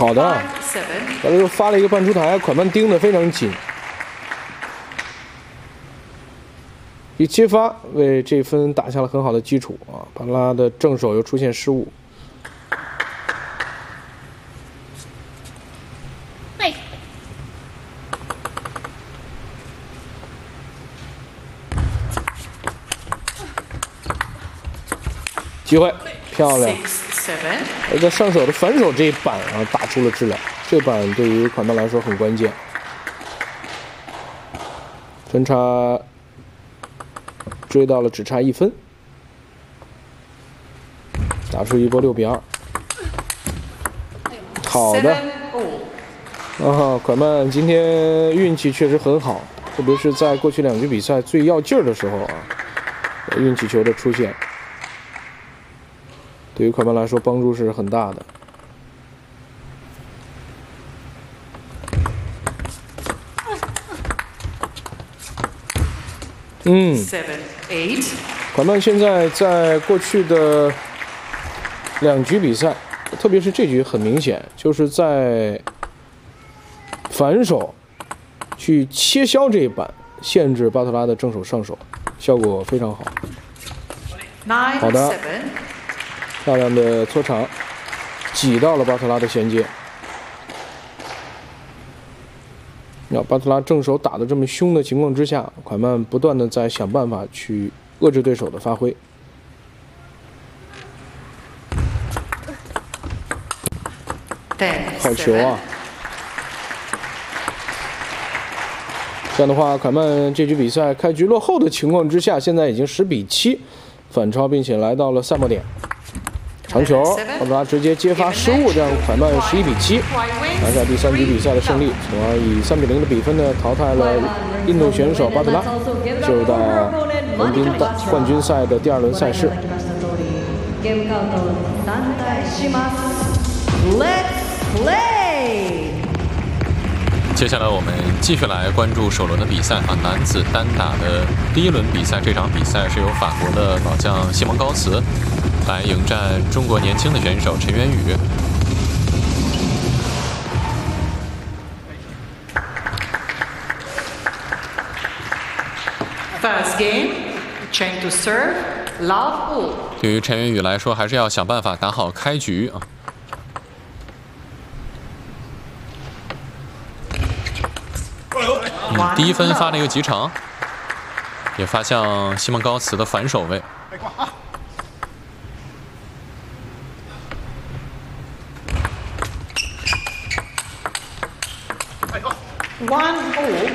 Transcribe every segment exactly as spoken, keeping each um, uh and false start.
好的，完了又发了一个半出台，款曼盯得非常紧。以接发为这分打下了很好的基础啊，巴特拉的正手又出现失误。机会，漂亮！而在上手的反手这一板啊，打出了质量。这板对于款曼来说很关键。分差追到了只差一分，打出一波六比二。好的，啊，款曼今天运气确实很好，特别是在过去两局比赛最要劲儿的时候啊，运气球的出现。 对于款曼来说，帮助是很大的。嗯，款曼现在在过去的两局比赛，特别是这局很明显，就是在反手去切削这一板，限制巴特拉的正手上手，效果非常好。好的。 漂亮的搓长，挤到了巴特拉的衔接。那巴特拉正手打得这么凶的情况之下，款曼不断的在想办法去遏制对手的发挥。好球啊！这样的话，款曼这局比赛开局落后的情况之下，现在已经十比七反超，并且来到了赛末点。 长球，巴特拉直接接发失误，让款曼十一比七拿下第三局比赛的胜利，从而以三比零的比分呢淘汰了印度选手巴特拉，进入到横滨冠军赛的第二轮赛事。 接下来我们继续来关注首轮的比赛啊，男子单打的第一轮比赛，这场比赛是由法国的老将西蒙高茨 来迎战中国年轻的选手陈元宇。 First game, train to serve, love all. 对于陈元宇来说，还是要想办法打好开局啊。嗯，第一分发了一个极长，也发向西蒙高茨的反手位。 One all.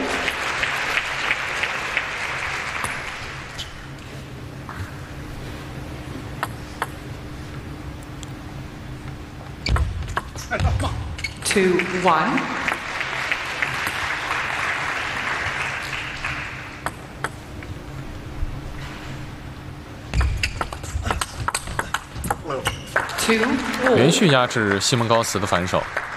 Two one. Two all. 连续压制西蒙高茨的反手。